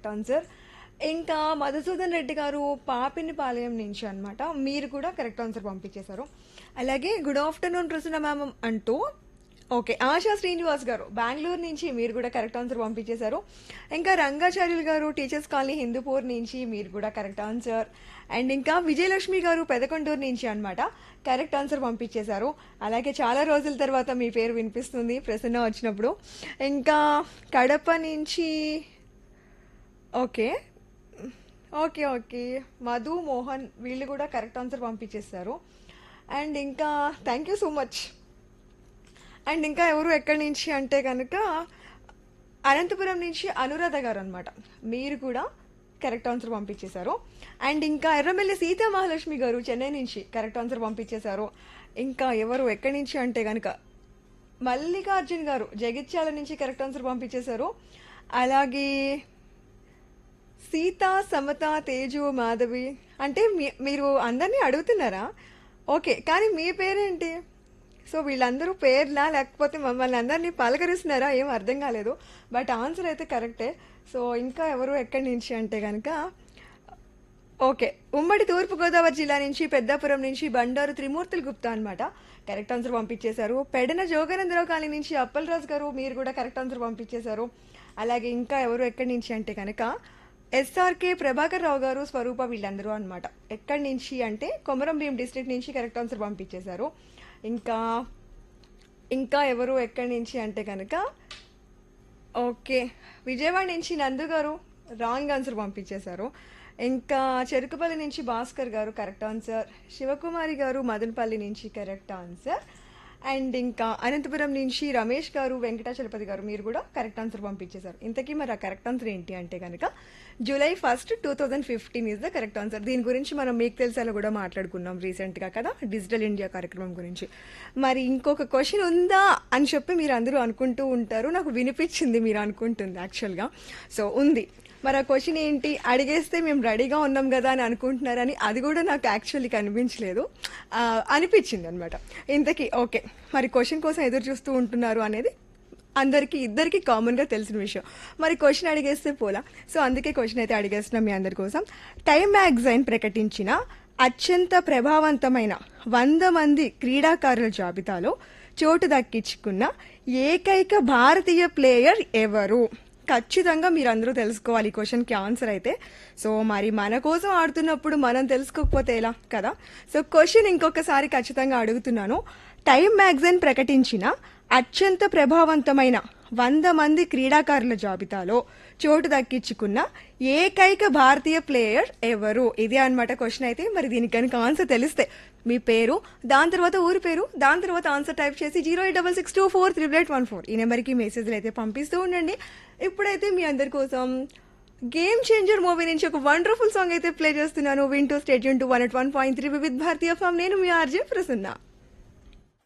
Correct answer. ఇంకా మధుసూదన్ రెడ్డి గారు పాపినిపాలెం నుంచి అన్నమాట, మీరు కూడా కరెక్ట్ ఆన్సర్ పంపించేశారు. అలాగే గుడ్ ఆఫ్టర్నూన్ ప్రసన్న మ్యామ్ అంటూ ఓకే ఆశా శ్రీనివాస్ గారు బెంగళూరు నుంచి మీరు కూడా కరెక్ట్ ఆన్సర్ పంపించేశారు. ఇంకా రంగాచార్యులు గారు టీచర్స్ కాలనీ హిందూపూర్ నుంచి మీరు కూడా కరెక్ట్ ఆన్సర్. అండ్ ఇంకా విజయలక్ష్మి గారు పెదకొండూరు నుంచి అన్నమాట కరెక్ట్ ఆన్సర్ పంపించేశారు. అలాగే చాలా రోజుల తర్వాత మీ పేరు వినిపిస్తుంది ప్రసన్న వచ్చినప్పుడు. ఇంకా కడప నుంచి okay okay okay Madhu Mohan వీళ్ళు కూడా కరెక్ట్ ఆన్సర్ పంపించేశారు. అండ్ ఇంకా thank you so much. And ఇంకా ఎవరు ఎక్కడి నుంచి అంటే కనుక అనంతపురం నుంచి అనురాధ గారు అనమాట, మీరు కూడా కరెక్ట్ ఆన్సర్ పంపించేశారు. అండ్ ఇంకా ఎర్రమెల్లి సీతా మహాలక్ష్మి గారు చెన్నై నుంచి కరెక్ట్ ఆన్సర్ పంపించేశారు. ఇంకా ఎవరు ఎక్కడి నుంచి అంటే కనుక మల్లికార్జున్ గారు జగిత్యాల నుంచి కరెక్ట్ ఆన్సర్ పంపించేశారు. అలాగే సీత సమత తేజు మాధవి అంటే మీరు అందరినీ అడుగుతున్నారా? ఓకే, కానీ మీ పేరేంటి? సో వీళ్ళందరూ పేర్లా లేకపోతే మమ్మల్ని అందరినీ పలకరిస్తున్నారా ఏం అర్థం కాలేదు. బట్ ఆన్సర్ అయితే కరెక్టే. సో ఇంకా ఎవరు ఎక్కడి నుంచి అంటే కనుక ఓకే ఉమ్మడి తూర్పుగోదావరి జిల్లా నుంచి పెద్దాపురం నుంచి బండారు త్రిమూర్తులు గుప్తా అనమాట కరెక్ట్ ఆన్సర్ పంపించేశారు. పెడన జోగనందరావు కాలనీ నుంచి అప్పలరాజు గారు మీరు కూడా కరెక్ట్ ఆన్సర్ పంపించేశారు. అలాగే ఇంకా ఎవరు ఎక్కడి నుంచి అంటే కనుక ఎస్ఆర్కే ప్రభాకర్ రావు గారు స్వరూప వీళ్ళందరూ అనమాట ఎక్కడి నుంచి అంటే కొమరం భీం డిస్ట్రిక్ట్ నుంచి కరెక్ట్ ఆన్సర్ పంపించేశారు. ఇంకా ఇంకా ఎవరు ఎక్కడి నుంచి అంటే కనుక ఓకే విజయవాడ నుంచి నందు గారు రాంగ్ ఆన్సర్ పంపించేశారు. ఇంకా చెరుకుపల్లి నుంచి భాస్కర్ గారు కరెక్ట్ ఆన్సర్. శివకుమారి గారు మదనపల్లి నుంచి కరెక్ట్ ఆన్సర్. అండ్ ఇంకా అనంతపురం నుంచి రమేష్ గారు వెంకటాచలపతి గారు మీరు కూడా కరెక్ట్ ఆన్సర్ పంపించేశారు. ఇంతకీ మరి ఆ కరెక్ట్ ఆన్సర్ ఏంటి అంటే కనుక July 1, 2015 is the correct answer. దీని గురించి మనం మీకు తెలిసేలా కూడా మాట్లాడుకున్నాం రీసెంట్గా కదా డిజిటల్ ఇండియా కార్యక్రమం గురించి. మరి ఇంకొక క్వశ్చన్ ఉందా అని చెప్పి మీరు అందరూ అనుకుంటూ ఉంటారు, నాకు వినిపించింది మీరు అనుకుంటుంది యాక్చువల్గా. సో ఉంది, మరి ఆ క్వశ్చన్ ఏంటి అడిగేస్తే మేము రెడీగా ఉన్నాం కదా అని అనుకుంటున్నారని అది కూడా నాకు యాక్చువల్లీ కనిపించలేదు, అనిపించింది అనమాట. ఇంతకీ ఓకే మరి క్వశ్చన్ కోసం ఎదురు చూస్తూ ఉంటున్నారు అనేది అందరికీ ఇద్దరికి కామన్గా తెలిసిన విషయం. మరి క్వశ్చన్ అడిగేస్తే పోలా, సో అందుకే క్వశ్చన్ అయితే అడిగేస్తున్నాం మీ అందరి కోసం. టైమ్ మ్యాగజైన్ ప్రకటించిన అత్యంత ప్రభావవంతమైన 100 మంది క్రీడాకారుల జాబితాలో చోటు దక్కించుకున్న ఏకైక భారతీయ ప్లేయర్ ఎవరు? ఖచ్చితంగా మీరు అందరూ తెలుసుకోవాలి ఈ క్వశ్చన్కి ఆన్సర్ అయితే. సో మరి మన కోసం ఆడుతున్నప్పుడు మనం తెలుసుకోకపోతే ఎలా కదా. సో క్వశ్చన్ ఇంకొకసారి ఖచ్చితంగా అడుగుతున్నాను. టైమ్ మ్యాగజైన్ ప్రకటించిన అత్యంత ప్రభావవంతమైన 100 మంది క్రీడాకారుల జాబితాలో చోటు దక్కించుకున్న ఏకైక భారతీయ ప్లేయర్ ఎవరు? ఇదే అనమాట క్వశ్చన్ అయితే. మరి దీనికి కనుక ఆన్సర్ తెలిస్తే మీ పేరు, దాని తర్వాత ఊరి పేరు, దాని తర్వాత ఆన్సర్ టైప్ చేసి 08662438814 ఈ నెంబర్కి మెసేజ్లు అయితే పంపిస్తూ ఉండండి. ఇప్పుడైతే మీ అందరి కోసం గేమ్ చేంజర్ మూవీ నుంచి ఒక వండర్ఫుల్ సాంగ్ అయితే ప్లే చేస్తున్నాను. వింటూ state Yoon to 101.3 with Bharatiya form. నేను మీ ఆర్జే ప్రసన్న.